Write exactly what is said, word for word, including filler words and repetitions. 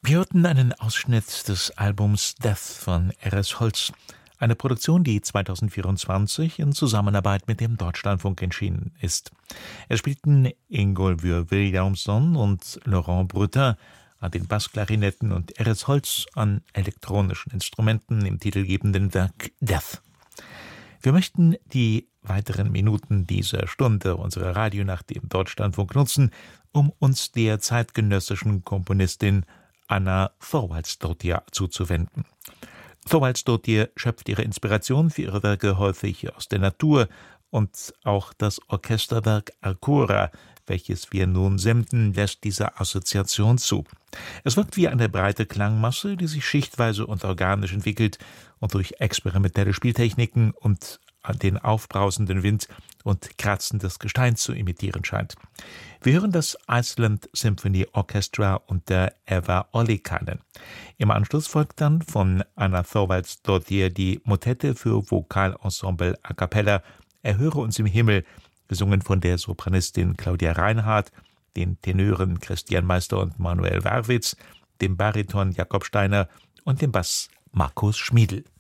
Wir hörten einen Ausschnitt des Albums Death von R S Holz, eine Produktion, die zweitausendvierundzwanzig in Zusammenarbeit mit dem Deutschlandfunk erschienen ist. Es spielten Ingólfur Williamson und Laurent Brütter an den Bassklarinetten und R S Holz an elektronischen Instrumenten im titelgebenden Werk Death. Wir möchten die weiteren Minuten dieser Stunde unserer Radionacht im Deutschlandfunk nutzen, um uns der zeitgenössischen Komponistin Anna Þorvaldsdóttir zuzuwenden. Þorvaldsdóttir schöpft ihre Inspiration für ihre Werke häufig aus der Natur, und auch das Orchesterwerk Alcora, welches wir nun senden, lässt dieser Assoziation zu. Es wirkt wie eine breite Klangmasse, die sich schichtweise und organisch entwickelt und durch experimentelle Spieltechniken und den aufbrausenden Wind und kratzendes Gestein zu imitieren scheint. Wir hören das Iceland Symphony Orchestra unter Eva Ollikainen. Im Anschluss folgt dann von Anna Þorvaldsdóttir die Motette für Vokalensemble a cappella Erhöre uns im Himmel, gesungen von der Sopranistin Claudia Reinhardt, den Tenören Christian Meister und Manuel Warwitz, dem Bariton Jakob Steiner und dem Bass Markus Schmiedl.